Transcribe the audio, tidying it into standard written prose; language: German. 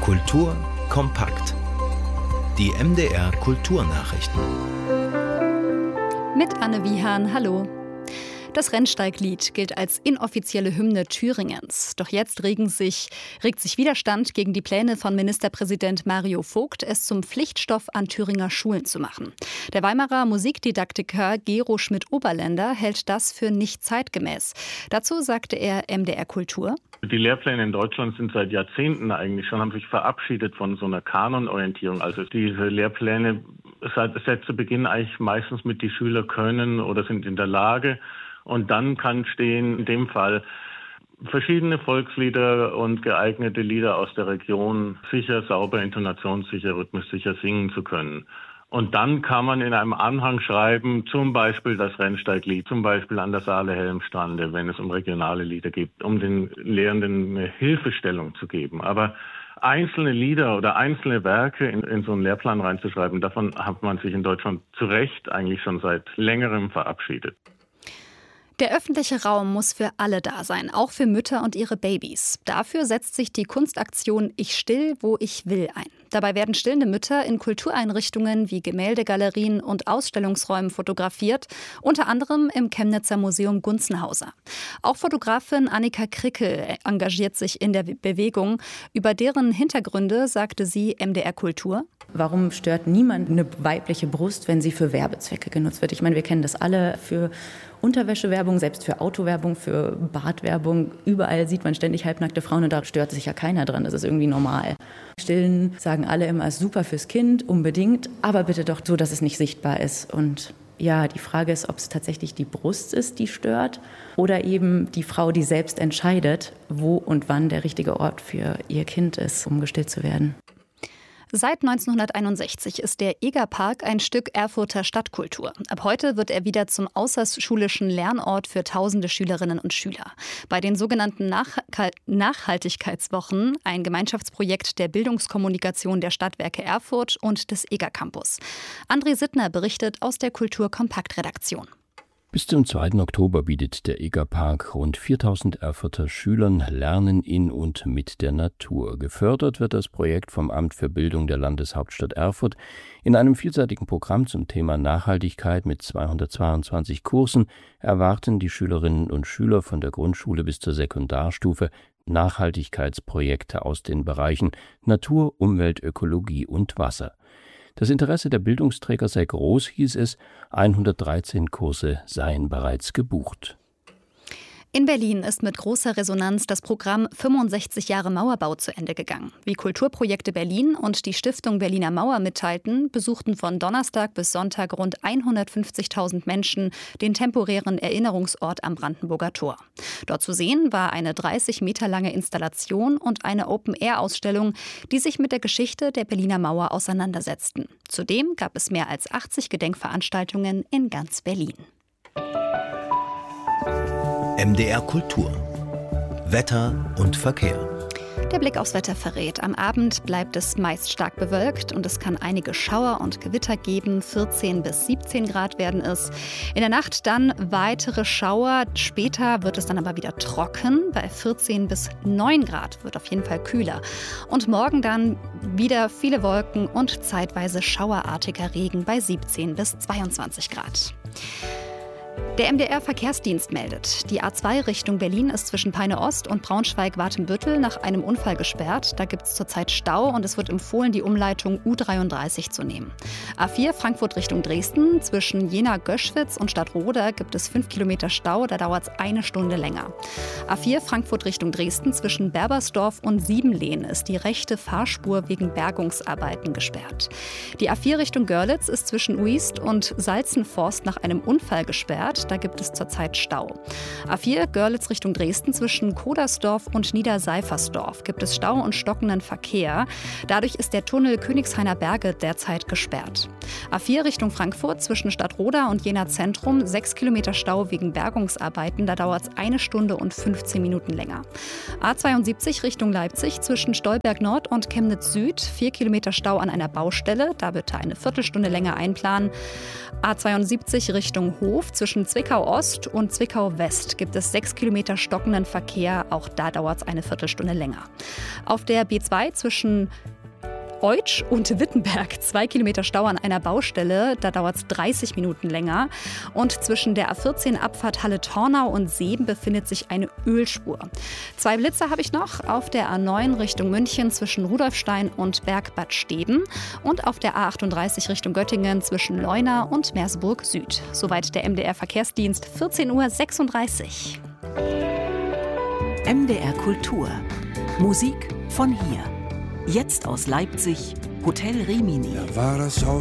Kultur kompakt. Die MDR Kulturnachrichten. Mit Anne Wiehan, hallo. Das Rennsteiglied gilt als inoffizielle Hymne Thüringens. Doch jetzt regt sich Widerstand gegen die Pläne von Ministerpräsident Mario Vogt, es zum Pflichtstoff an Thüringer Schulen zu machen. Der Weimarer Musikdidaktiker Gero Schmidt-Oberländer hält das für nicht zeitgemäß. Dazu sagte er MDR Kultur: Die Lehrpläne in Deutschland sind seit Jahrzehnten eigentlich schon, haben sich verabschiedet von so einer Kanonorientierung. Also diese Lehrpläne seit zu Beginn eigentlich meistens mit die Schüler können oder sind in der Lage. Und dann kann stehen, in dem Fall, verschiedene Volkslieder und geeignete Lieder aus der Region sicher, sauber, intonationssicher, rhythmisch sicher singen zu können. Und dann kann man in einem Anhang schreiben, zum Beispiel das Rennsteiglied, zum Beispiel an der Saale Helmstrande, wenn es um regionale Lieder geht, um den Lehrenden eine Hilfestellung zu geben. Aber einzelne Lieder oder einzelne Werke in so einen Lehrplan reinzuschreiben, davon hat man sich in Deutschland zu Recht eigentlich schon seit längerem verabschiedet. Der öffentliche Raum muss für alle da sein, auch für Mütter und ihre Babys. Dafür setzt sich die Kunstaktion Ich still, wo ich will ein. Dabei werden stillende Mütter in Kultureinrichtungen wie Gemäldegalerien und Ausstellungsräumen fotografiert, unter anderem im Chemnitzer Museum Gunzenhauser. Auch Fotografin Annika Krickel engagiert sich in der Bewegung. Über deren Hintergründe sagte sie MDR Kultur: Warum stört niemand eine weibliche Brust, wenn sie für Werbezwecke genutzt wird? Ich meine, wir kennen das alle für Unterwäschewerbung, selbst für Autowerbung, für Badwerbung. Überall sieht man ständig halbnackte Frauen und da stört sich ja keiner dran. Das ist irgendwie normal. Stillen sagen alle immer, ist super fürs Kind, unbedingt, aber bitte doch so, dass es nicht sichtbar ist. Und ja, die Frage ist, ob es tatsächlich die Brust ist, die stört, oder eben die Frau, die selbst entscheidet, wo und wann der richtige Ort für ihr Kind ist, um gestillt zu werden. Seit 1961 ist der Egerpark ein Stück Erfurter Stadtkultur. Ab heute wird er wieder zum außerschulischen Lernort für tausende Schülerinnen und Schüler. Bei den sogenannten Nachhaltigkeitswochen, ein Gemeinschaftsprojekt der Bildungskommunikation der Stadtwerke Erfurt und des Egercampus. André Sittner berichtet aus der Kultur-Kompakt-Redaktion. Bis zum 2. Oktober bietet der Egerpark rund 4000 Erfurter Schülern Lernen in und mit der Natur. Gefördert wird das Projekt vom Amt für Bildung der Landeshauptstadt Erfurt in einem vielseitigen Programm zum Thema Nachhaltigkeit mit 222 Kursen erwarten die Schülerinnen und Schüler von der Grundschule bis zur Sekundarstufe Nachhaltigkeitsprojekte aus den Bereichen Natur, Umwelt, Ökologie und Wasser. Das Interesse der Bildungsträger sei groß, hieß es. 113 Kurse seien bereits gebucht. In Berlin ist mit großer Resonanz das Programm 65 Jahre Mauerbau zu Ende gegangen. Wie Kulturprojekte Berlin und die Stiftung Berliner Mauer mitteilten, besuchten von Donnerstag bis Sonntag rund 150.000 Menschen den temporären Erinnerungsort am Brandenburger Tor. Dort zu sehen war eine 30 Meter lange Installation und eine Open-Air-Ausstellung, die sich mit der Geschichte der Berliner Mauer auseinandersetzten. Zudem gab es mehr als 80 Gedenkveranstaltungen in ganz Berlin. MDR Kultur. Wetter und Verkehr. Der Blick aufs Wetter verrät: Am Abend bleibt es meist stark bewölkt und es kann einige Schauer und Gewitter geben. 14 bis 17 Grad werden es. In der Nacht dann weitere Schauer. Später wird es dann aber wieder trocken. Bei 14 bis 9 Grad wird auf jeden Fall kühler. Und morgen dann wieder viele Wolken und zeitweise schauerartiger Regen bei 17 bis 22 Grad. Der MDR-Verkehrsdienst meldet, die A2 Richtung Berlin ist zwischen Peine Ost und Braunschweig-Watenbüttel nach einem Unfall gesperrt. Da gibt es zurzeit Stau und es wird empfohlen, die Umleitung U33 zu nehmen. A4 Frankfurt Richtung Dresden, zwischen Jena-Göschwitz und Stadtroda gibt es 5 Kilometer Stau, da dauert es eine Stunde länger. A4 Frankfurt Richtung Dresden, zwischen Berbersdorf und Siebenlehn ist die rechte Fahrspur wegen Bergungsarbeiten gesperrt. Die A4 Richtung Görlitz ist zwischen Uist und Salzenforst nach einem Unfall gesperrt. Da gibt es zurzeit Stau. A4 Görlitz Richtung Dresden, zwischen Kodersdorf und Niederseifersdorf gibt es Stau und stockenden Verkehr. Dadurch ist der Tunnel Königshainer Berge derzeit gesperrt. A4 Richtung Frankfurt, zwischen Stadtroda und Jena Zentrum 6 Kilometer Stau wegen Bergungsarbeiten. Da dauert es 1 Stunde und 15 Minuten länger. A72 Richtung Leipzig, zwischen Stolberg Nord und Chemnitz Süd 4 Kilometer Stau an einer Baustelle. Da bitte eine Viertelstunde länger einplanen. A72 Richtung Hof, zwischen Zwickau Ost und Zwickau West gibt es 6 Kilometer stockenden Verkehr. Auch da dauert es eine Viertelstunde länger. Auf der B2 zwischen Eutsch und Wittenberg 2 Kilometer Stau an einer Baustelle, da dauert es 30 Minuten länger. Und zwischen der A14 Abfahrt Halle-Tornau und Seeben befindet sich eine Ölspur. 2 Blitzer habe ich noch auf der A9 Richtung München zwischen Rudolfstein und Bergbad Steben und auf der A38 Richtung Göttingen zwischen Leuna und Merseburg Süd. Soweit der MDR Verkehrsdienst, 14:36 Uhr. MDR Kultur. Musik von hier. Jetzt aus Leipzig, Hotel Rimini. Da war das Haus